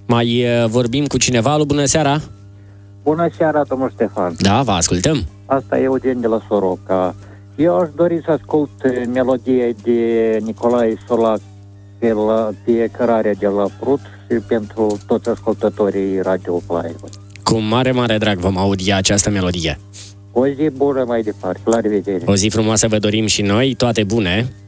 Mai vorbim cu cineva? Alo, bună seara! Bună seara, domnul Ștefan. Da, vă ascultăm. Asta e Eugen de la Soroca. Eu aș dori să ascult melodia de Nicolae Solac pe cărarea de la Prut și pentru toți ascultătorii Radio Plaievo. Cu mare, mare drag vom audia această melodie. O zi bună mai departe. La revedere. O zi frumoasă vă dorim și noi, toate bune.